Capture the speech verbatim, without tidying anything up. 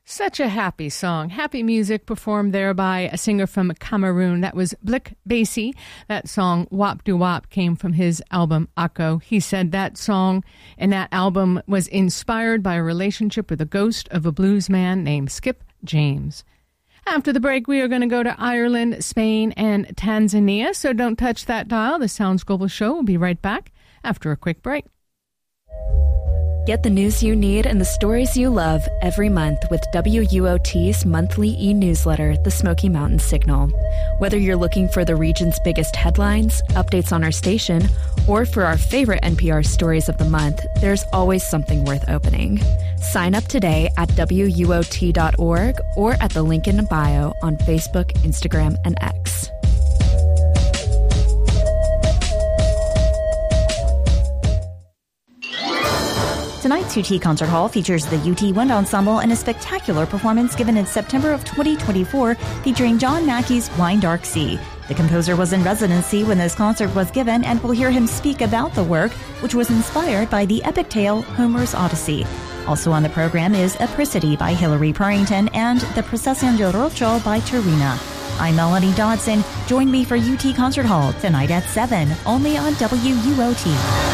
Such a happy song. Happy music performed there by a singer from Cameroon. That was Blick Basie. That song, Wop Do Wop, came from his album Akko. He said that song and that album was inspired by a relationship with a ghost of a blues man named Skip James. After the break, we are going to go to Ireland, Spain, and Tanzania. So don't touch that dial. The Sounds Global Show will be right back after a quick break. Get the news you need and the stories you love every month with W U O T's monthly e-newsletter, The Smoky Mountain Signal. Whether you're looking for the region's biggest headlines, updates on our station, or for our favorite N P R stories of the month, there's always something worth opening. Sign up today at W U O T dot org or at the link in the bio on Facebook, Instagram, and X. Tonight's U T Concert Hall features the U T Wind Ensemble in a spectacular performance given in September of twenty twenty-four featuring John Mackey's Wine Dark Sea. The composer was in residency when this concert was given, and we'll hear him speak about the work, which was inspired by the epic tale Homer's Odyssey. Also on the program is Apricity by Hilary Purrington and The Procesión de Rocho by Terina. I'm Melanie Dodson. Join me for U T Concert Hall tonight at seven, only on W U O T.